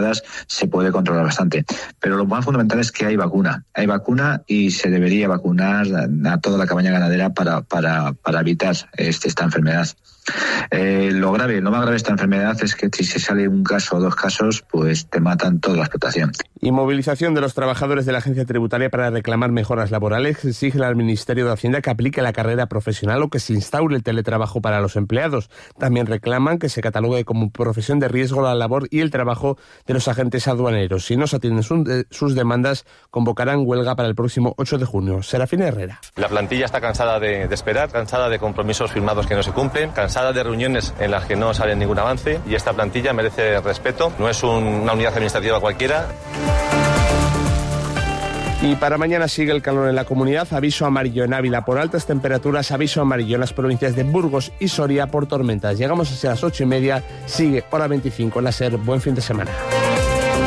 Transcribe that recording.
adecuadas, se puede controlar bastante. Pero lo más fundamental es que hay vacuna y se debería vacunar a toda la cabaña ganadera para evitar esta enfermedad. Lo más grave de esta enfermedad es que si se sale un caso o dos casos, pues te matan toda la explotación. Y movilización de los trabajadores de la agencia tributaria para reclamar mejoras laborales. Exige al Ministerio de Hacienda que aplique la carrera profesional o que se instaure el teletrabajo para los empleados. También reclaman que se catalogue como profesión de riesgo la labor y el trabajo de los agentes aduaneros. Si no se atienden sus demandas, convocarán huelga para el próximo 8 de junio. Serafín Herrera. La plantilla está cansada de esperar, cansada de compromisos firmados que no se cumplen, cansada de reuniones en las que no sale ningún avance, y esta plantilla merece respeto. No es una unidad administrativa cualquiera. Y para mañana sigue el calor en la comunidad. Aviso amarillo en Ávila por altas temperaturas. Aviso amarillo en las provincias de Burgos y Soria por tormentas. Llegamos hacia las 8:30. Sigue hora 25 en la SER. Buen fin de semana.